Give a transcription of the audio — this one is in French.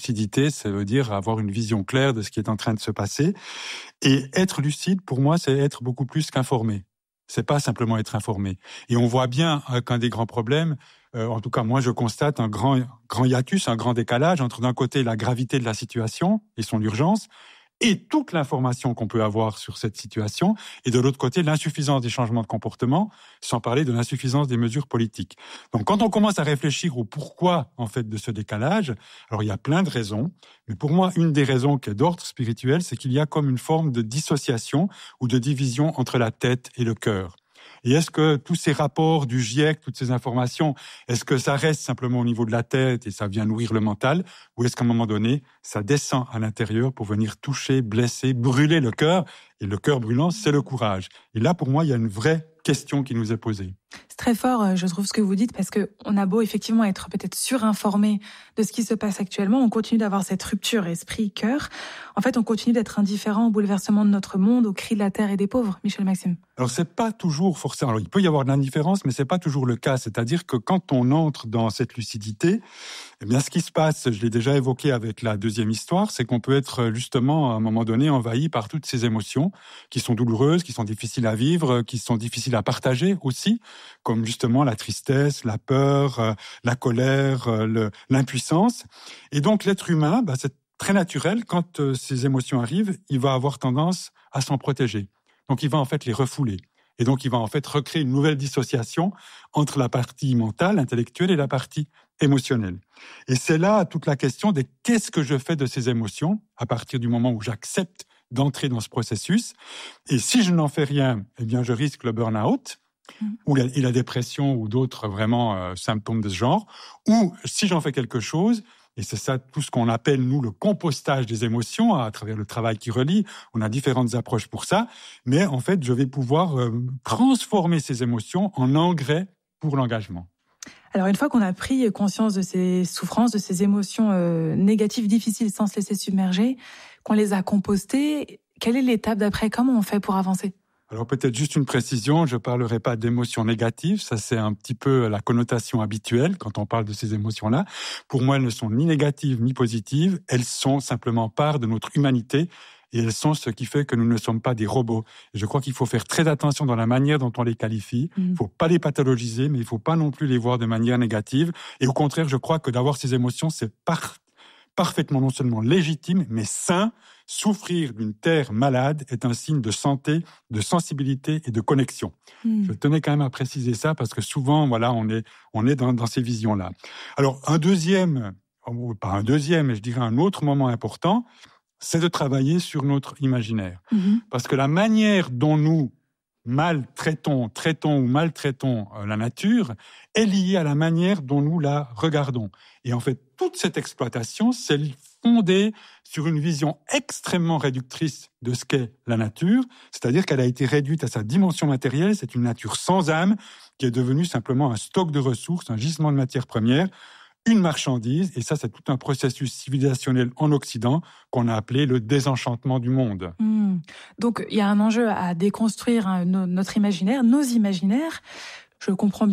Lucidité, ça veut dire avoir une vision claire de ce qui est en train de se passer. Et être lucide, pour moi, c'est être beaucoup plus qu'informé. C'est pas simplement être informé. Et on voit bien qu'un des grands problèmes, en tout cas moi je constate un grand hiatus, un grand décalage entre d'un côté la gravité de la situation et son urgence, et toute l'information qu'on peut avoir sur cette situation, et de l'autre côté, l'insuffisance des changements de comportement, sans parler de l'insuffisance des mesures politiques. Donc, quand on commence à réfléchir au pourquoi, en fait, de ce décalage, alors il y a plein de raisons, mais pour moi, une des raisons qui est d'ordre spirituel, c'est qu'il y a comme une forme de dissociation ou de division entre la tête et le cœur. Et est-ce que tous ces rapports du GIEC, toutes ces informations, est-ce que ça reste simplement au niveau de la tête et ça vient nourrir le mental, ou est-ce qu'à un moment donné, ça descend à l'intérieur pour venir toucher, blesser, brûler le cœur? Et le cœur brûlant, c'est le courage. Et là, pour moi, il y a une vraie question qui nous est posée. C'est très fort, je trouve, ce que vous dites, parce que on a beau effectivement être peut-être surinformé de ce qui se passe actuellement, on continue d'avoir cette rupture esprit-cœur. En fait, on continue d'être indifférent au bouleversement de notre monde, aux cris de la terre et des pauvres. Michel Maxime. Alors, c'est pas toujours forcément. Alors, il peut y avoir de l'indifférence, mais c'est pas toujours le cas. C'est-à-dire que quand on entre dans cette lucidité, eh bien, ce qui se passe, je l'ai déjà évoqué avec la deuxième histoire, c'est qu'on peut être justement, à un moment donné, envahi par toutes ces émotions qui sont douloureuses, qui sont difficiles à vivre, qui sont difficiles à partager aussi, comme justement la tristesse, la peur, la colère, l'impuissance. Et donc, l'être humain, c'est très naturel. Quand ces émotions arrivent, il va avoir tendance à s'en protéger. Donc, il va en fait les refouler. Et donc, il va en fait recréer une nouvelle dissociation entre la partie mentale, intellectuelle et la partie émotionnelle. Et c'est là toute la question de qu'est-ce que je fais de ces émotions à partir du moment où j'accepte d'entrer dans ce processus. Et si je n'en fais rien, eh bien, je risque le burn-out, ou la dépression, ou d'autres vraiment symptômes de ce genre. Ou si j'en fais quelque chose, et c'est ça tout ce qu'on appelle, nous, le compostage des émotions, à travers le travail qui relie. On a différentes approches pour ça. Mais en fait, je vais pouvoir transformer ces émotions en engrais pour l'engagement. Alors, une fois qu'on a pris conscience de ces souffrances, de ces émotions négatives, difficiles, sans se laisser submerger, qu'on les a compostées, quelle est l'étape d'après? Comment on fait pour avancer? Alors peut-être juste une précision, je ne parlerai pas d'émotions négatives, ça c'est un petit peu la connotation habituelle quand on parle de ces émotions-là. Pour moi, elles ne sont ni négatives ni positives, elles sont simplement part de notre humanité et elles sont ce qui fait que nous ne sommes pas des robots. Et je crois qu'il faut faire très attention dans la manière dont on les qualifie, il ne faut pas les pathologiser, mais il ne faut pas non plus les voir de manière négative. Et au contraire, je crois que d'avoir ces émotions, c'est parfaitement non seulement légitime, mais sain. Souffrir d'une terre malade est un signe de santé, de sensibilité et de connexion. Je tenais quand même à préciser ça parce que souvent, voilà, on est dans ces visions-là. Alors, pas un deuxième, mais je dirais un autre moment important, c'est de travailler sur notre imaginaire. Parce que la manière dont nous traitons ou maltraitons la nature est liée à la manière dont nous la regardons. Et en fait, toute cette exploitation, c'est fondée sur une vision extrêmement réductrice de ce qu'est la nature, c'est-à-dire qu'elle a été réduite à sa dimension matérielle, c'est une nature sans âme qui est devenue simplement un stock de ressources, un gisement de matières premières, une marchandise, et ça c'est tout un processus civilisationnel en Occident qu'on a appelé le désenchantement du monde. Donc il y a un enjeu à déconstruire notre imaginaire, nos imaginaires. Je comprends bien